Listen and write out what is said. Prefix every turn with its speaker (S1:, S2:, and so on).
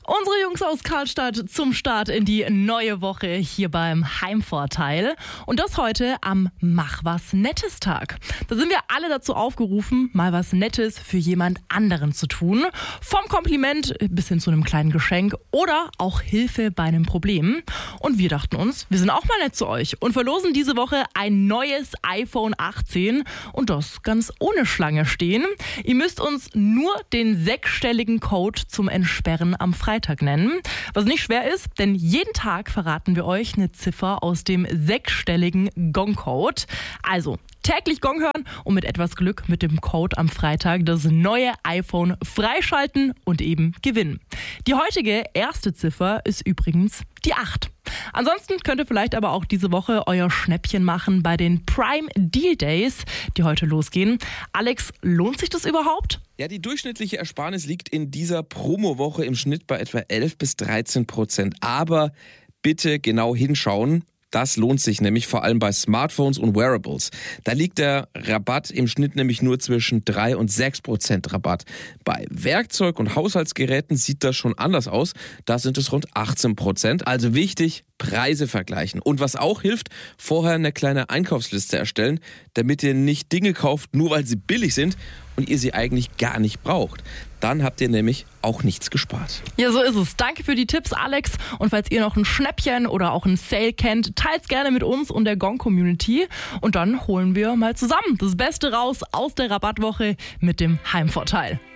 S1: Unsere Jungs aus Karlstadt zum Start in die neue Woche hier beim Heimvorteil. Und das heute am Mach was Nettes Tag. Da sind wir alle dazu aufgerufen, mal was Nettes für jemand anderen zu tun. Vom Kompliment bis hin zu einem kleinen Geschenk oder auch Hilfe bei einem Problem. Und wir dachten uns, wir sind auch mal nett zu euch und verlosen diese Woche ein neues iPhone 18 und das ganz ohne Schlange stehen. Ihr müsst uns nur den 6-stelligen Code zum Entsperren am Freitag nennen. Was nicht schwer ist, denn jeden Tag verraten wir euch eine Ziffer aus dem 6-stelligen Gong-Code. Also täglich Gong hören und mit etwas Glück mit dem Code am Freitag das neue iPhone freischalten und eben gewinnen. Die heutige erste Ziffer ist übrigens die 8. Ansonsten könnt ihr vielleicht aber auch diese Woche euer Schnäppchen machen bei den Prime Deal Days, die heute losgehen. Alex, lohnt sich das überhaupt?
S2: Ja, die durchschnittliche Ersparnis liegt in dieser Promowoche im Schnitt bei etwa 11-13%. Aber bitte genau hinschauen. Das lohnt sich nämlich vor allem bei Smartphones und Wearables. Da liegt der Rabatt im Schnitt nämlich nur zwischen 3 und 6% Rabatt. Bei Werkzeug- und Haushaltsgeräten sieht das schon anders aus. Da sind es rund 18%. Also wichtig, Preise vergleichen. Und was auch hilft, vorher eine kleine Einkaufsliste erstellen, damit ihr nicht Dinge kauft, nur weil sie billig sind und ihr sie eigentlich gar nicht braucht. Dann habt ihr nämlich auch nichts gespart.
S1: Ja, so ist es. Danke für die Tipps, Alex. Und falls ihr noch ein Schnäppchen oder auch ein Sale kennt, teilt's gerne mit uns und der Gong-Community. Und dann holen wir mal zusammen das Beste raus aus der Rabattwoche mit dem Heimvorteil.